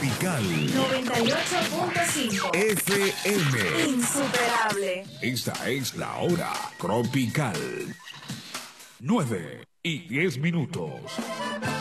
Tropical 98.5 FM. Insuperable. Esta es la hora tropical. 9:10.